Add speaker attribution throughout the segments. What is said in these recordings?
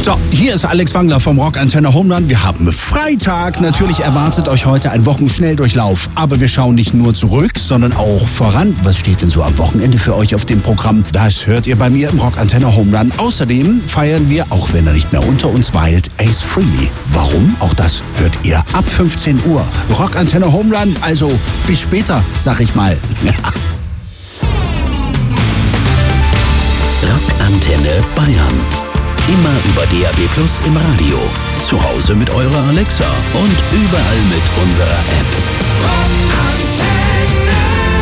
Speaker 1: So, hier ist Alex Wangler vom Rock Antenne Home Run. Wir haben Freitag. Natürlich erwartet euch heute ein Wochenschnelldurchlauf. Aber wir schauen nicht nur zurück, sondern auch voran. Was steht denn so am Wochenende für euch auf dem Programm? Das hört ihr bei mir im Rock Antenne Home Run. Außerdem feiern wir, auch wenn er nicht mehr unter uns weilt, Ace Frehley. Warum? Auch das hört ihr ab 15 Uhr. Rock Antenne Home Run, also bis später, sag ich mal.
Speaker 2: Rock Antenne Bayern. Immer über DAB+ im Radio. Zu Hause mit eurer Alexa und überall mit unserer App. Rockantenne.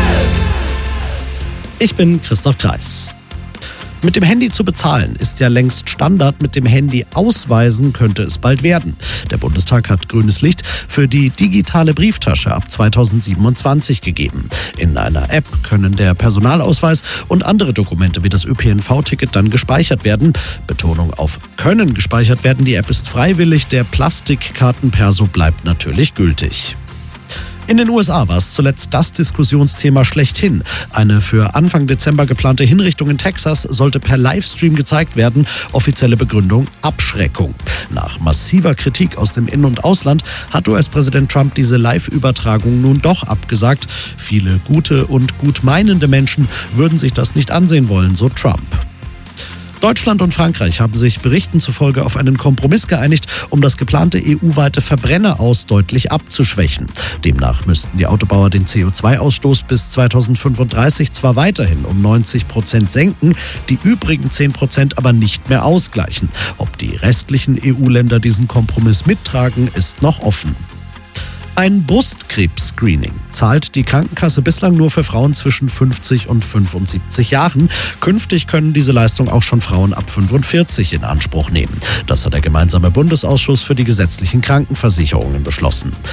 Speaker 3: Ich bin Christoph Kreis. Mit dem Handy zu bezahlen ist ja längst Standard. Mit dem Handy ausweisen könnte es bald werden. Der Bundestag hat grünes Licht für die digitale Brieftasche ab 2027 gegeben. In einer App können der Personalausweis und andere Dokumente wie das ÖPNV-Ticket dann gespeichert werden. Betonung auf können gespeichert werden. Die App ist freiwillig. Der Plastikkartenperso bleibt natürlich gültig. In den USA war es zuletzt das Diskussionsthema schlechthin. Eine für Anfang Dezember geplante Hinrichtung in Texas sollte per Livestream gezeigt werden. Offizielle Begründung: Abschreckung. Nach massiver Kritik aus dem In- und Ausland hat US-Präsident Trump diese Live-Übertragung nun doch abgesagt. Viele gute und gut meinende Menschen würden sich das nicht ansehen wollen, so Trump. Deutschland und Frankreich haben sich Berichten zufolge auf einen Kompromiss geeinigt, um das geplante EU-weite Verbrenner-Aus deutlich abzuschwächen. Demnach müssten die Autobauer den CO2-Ausstoß bis 2035 zwar weiterhin um 90% senken, die übrigen 10% aber nicht mehr ausgleichen. Ob die restlichen EU-Länder diesen Kompromiss mittragen, ist noch offen. Ein Brustkrebs-Screening zahlt die Krankenkasse bislang nur für Frauen zwischen 50 und 75 Jahren. Künftig können diese Leistung auch schon Frauen ab 45 in Anspruch nehmen. Das hat der gemeinsame Bundesausschuss für die gesetzlichen Krankenversicherungen beschlossen.